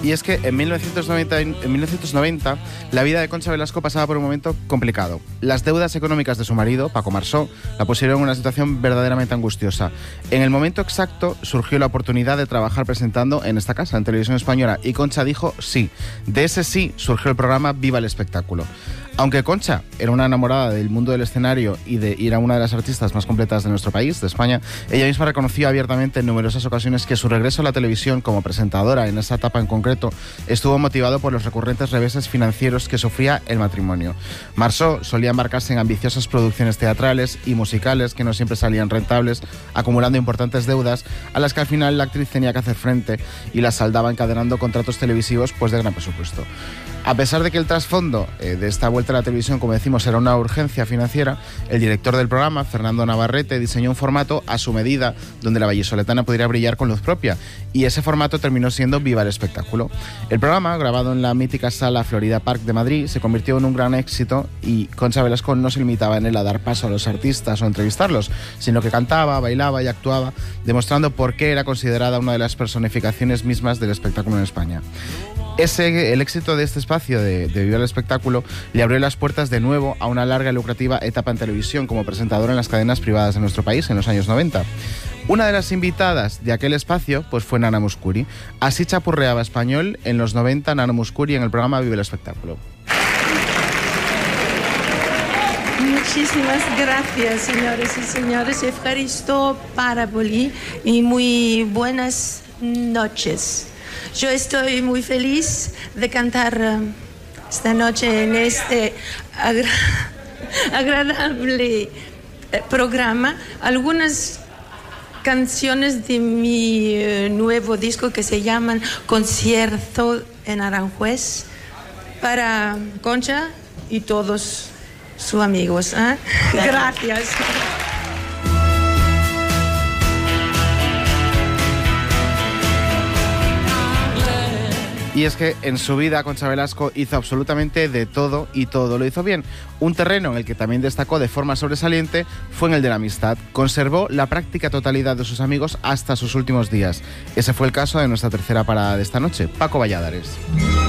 Y es que en 1990 la vida de Concha Velasco pasaba por un momento complicado. Las deudas económicas de su marido, Paco Marsó, la pusieron en una situación verdaderamente angustiosa. En el momento exacto surgió la oportunidad de trabajar presentando en esta casa, en Televisión Española, y Concha dijo sí. De ese sí surgió el programa Viva el Espectáculo. Aunque Concha era una enamorada del mundo del escenario y era una de las artistas más completas de nuestro país, de España, ella misma reconoció abiertamente en numerosas ocasiones que su regreso a la televisión como presentadora en esa etapa en concreto estuvo motivado por los recurrentes reveses financieros que sufría el matrimonio. Marsó solía embarcarse en ambiciosas producciones teatrales y musicales que no siempre salían rentables, acumulando importantes deudas a las que al final la actriz tenía que hacer frente y las saldaba encadenando contratos televisivos pues de gran presupuesto. A pesar de que el trasfondo de esta vuelta a la televisión, como decimos, era una urgencia financiera, el director del programa, Fernando Navarrete, diseñó un formato a su medida donde la vallisoletana pudiera brillar con luz propia, y ese formato terminó siendo Viva el Espectáculo. El programa, grabado en la mítica sala Florida Park de Madrid, se convirtió en un gran éxito y Concha Velasco no se limitaba en él a dar paso a los artistas o entrevistarlos, sino que cantaba, bailaba y actuaba, demostrando por qué era considerada una de las personificaciones mismas del espectáculo en España. El éxito de este espacio de Viva el Espectáculo le abrió las puertas de nuevo a una larga y lucrativa etapa en televisión como presentadora en las cadenas privadas de nuestro país en los años 90. Una de las invitadas de aquel espacio pues fue Nana Mouskouri. Así chapurreaba español en los 90 Nana Mouskouri en el programa Viva el Espectáculo. Muchísimas gracias, señores y señores. Evharisto Paraboli y muy buenas noches. Yo estoy muy feliz de cantar esta noche en este agradable programa algunas canciones de mi nuevo disco que se llaman Concierto en Aranjuez para Concha y todos sus amigos. Gracias. Y es que en su vida Concha Velasco hizo absolutamente de todo y todo lo hizo bien. Un terreno en el que también destacó de forma sobresaliente fue en el de la amistad. Conservó la práctica totalidad de sus amigos hasta sus últimos días. Ese fue el caso de nuestra tercera parada de esta noche, Paco Valladares.